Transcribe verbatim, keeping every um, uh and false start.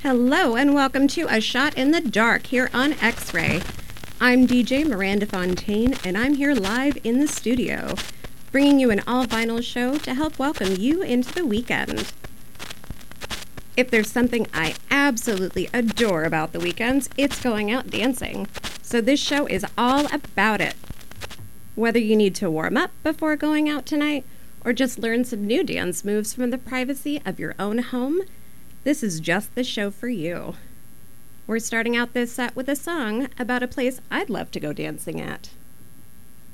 Hello and welcome to A Shot in the Dark here on X-Ray. I'm D J Miranda Fontaine and I'm here live in the studio, bringing you an all-vinyl show to help welcome you into the weekend. If there's something I absolutely adore about the weekends, it's going out dancing. So this show is all about it. Whether you need to warm up before going out tonight, or just learn some new dance moves from the privacy of your own home, this is just the show for you. We're starting out this set with a song about a place I'd love to go dancing at.